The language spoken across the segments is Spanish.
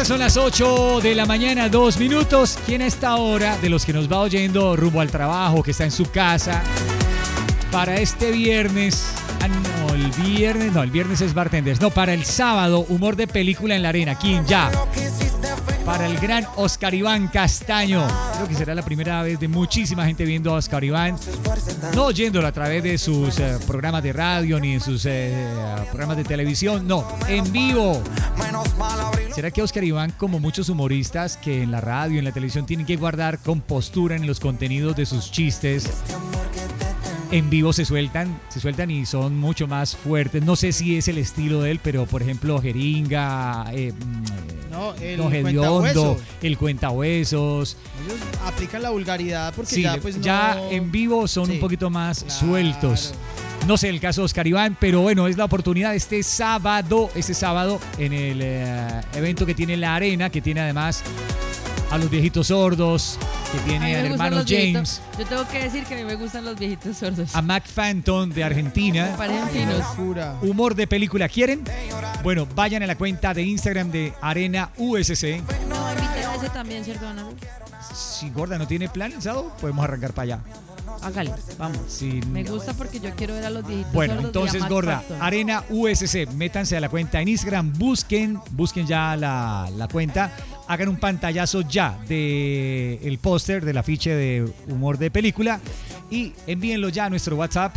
Ahora son las 8 de la mañana, 2 minutos. ¿Quién a esta hora, de los que nos va oyendo rumbo al trabajo, que está en su casa, para este viernes? El viernes es Bartenders. No, para el sábado, humor de película en la arena. ¿Quién ya? Para el gran Oscar Iván Castaño. Creo que será la primera vez de muchísima gente viendo a Oscar Iván. No oyéndolo a través de sus programas de radio ni en sus programas de televisión. No, en vivo. ¿Será que Oscar Iván, como muchos humoristas que en la radio y en la televisión tienen que guardar compostura en los contenidos de sus chistes, en vivo se sueltan y son mucho más fuertes? No sé si es el estilo de él, pero por ejemplo Jeringa, el Hediondo, el Cuentahuesos. Ellos aplican la vulgaridad porque sí, ya en vivo son un poquito más sueltos. No sé el caso de Oscar Iván, pero bueno, es la oportunidad este sábado en el evento que tiene la arena, que tiene además a los viejitos sordos, que tiene al hermano James. Yo tengo que decir que a mí me gustan los viejitos sordos. A Mac Phantom de Argentina. Me parecen finos. Humor de película, ¿quieren? Bueno, vayan a la cuenta de Instagram de Arena USC. No, inviten a ese también, ¿cierto, Ana? Si Gorda no tiene plan el sábado, podemos arrancar para allá. Hágale, vamos. Sí. Me gusta porque yo quiero ver a los viejitos bueno, sordos. entonces, Gorda, Arena USC, métanse a la cuenta en Instagram, busquen ya la cuenta, hagan un pantallazo ya del póster, del afiche de humor de película y envíenlo ya a nuestro WhatsApp.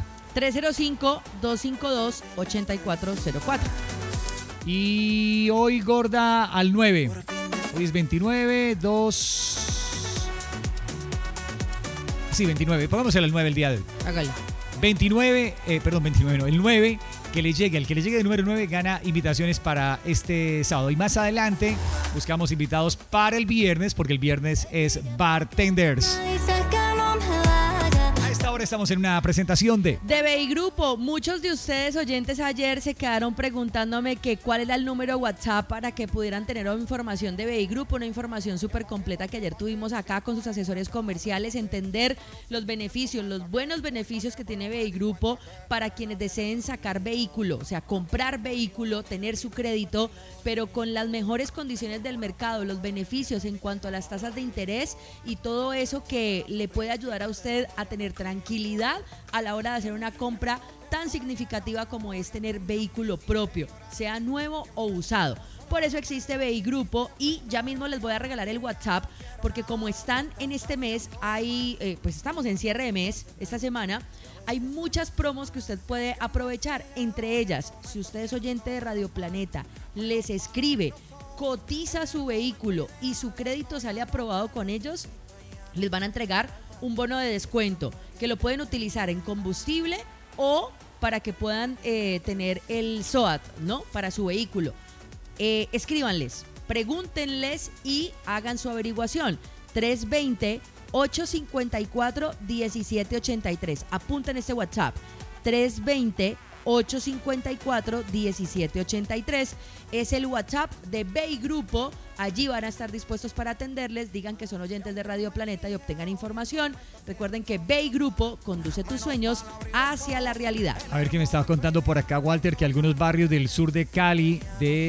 305-252-8404. Y hoy, Gorda, al 9. Hoy es 29, 29. Pongámosle al 9 el día de hoy. Hágale. 29, no, el 9, el que le llegue de número 9 gana invitaciones para este sábado. Y más adelante buscamos invitados para el viernes, porque el viernes es Bartenders. Ahora estamos en una presentación de BI Grupo. Muchos de ustedes oyentes ayer se quedaron preguntándome que cuál era el número WhatsApp para que pudieran tener información de BI Grupo, una información súper completa que ayer tuvimos acá con sus asesores comerciales, entender los beneficios, los buenos beneficios que tiene BI Grupo para quienes deseen sacar vehículo, o sea, comprar vehículo, tener su crédito, pero con las mejores condiciones del mercado, los beneficios en cuanto a las tasas de interés y todo eso que le puede ayudar a usted a tener tranquilidad a la hora de hacer una compra tan significativa como es tener vehículo propio, sea nuevo o usado. Por eso existe BI Grupo y ya mismo les voy a regalar el WhatsApp porque como están en este mes, pues estamos en cierre de mes esta semana, hay muchas promos que usted puede aprovechar. Entre ellas, si usted es oyente de Radio Planeta, les escribe, cotiza su vehículo y su crédito sale aprobado con ellos, les van a entregar un bono de descuento que lo pueden utilizar en combustible o para que puedan tener el SOAT, ¿no? Para su vehículo. Escríbanles, pregúntenles y hagan su averiguación. 320-854-1783. Apunten este WhatsApp. 320-854-1783 es el WhatsApp de BI Grupo. Allí van a estar dispuestos para atenderles. Digan que son oyentes de Radio Planeta y obtengan información. Recuerden que BI Grupo conduce tus sueños hacia la realidad. A ver qué me estaba contando por acá, Walter, que algunos barrios del sur de Cali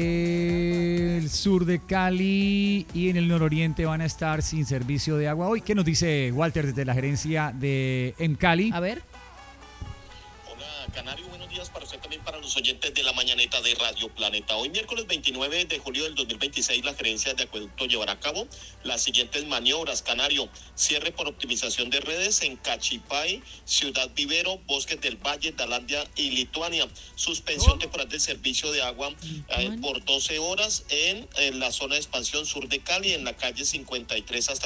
y en el nororiente van a estar sin servicio de agua hoy. ¿Qué nos dice Walter desde la gerencia de Cali? A ver. Canario, buenos días para usted, también para los oyentes de la mañaneta de Radio Planeta. Hoy miércoles 29 de julio del 2026 la gerencia de acueducto llevará a cabo las siguientes maniobras. Canario, cierre por optimización de redes en Cachipay, Ciudad Vivero, Bosques del Valle, Dalandia y Lituania. Suspensión temporal del servicio de agua por 12 horas en la zona de expansión sur de Cali, en la calle 53 hasta